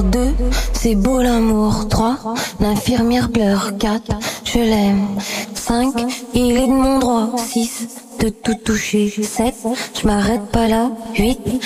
pleure. 2, c'est beau l'amour. 3, l'infirmière pleure. 4, je l'aime. 5, il est de mon droit. 6, de tout toucher. 7, je m'arrête pas là. 8,